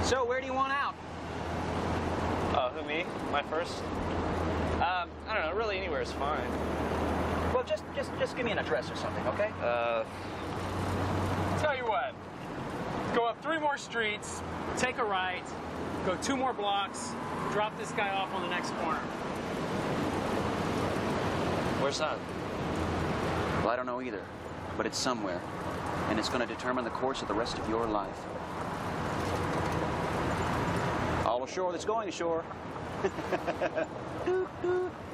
So, where do you want out? Who, me? My first? I don't know, really anywhere is fine. Well, just give me an address or something, okay? Tell you what, go up 3 more streets, take a right, go 2 more blocks, drop this guy off on the next corner. Where's that? Well, I don't know either, but it's somewhere, and it's going to determine the course of the rest of your life. All ashore that's going ashore. Doot, doot.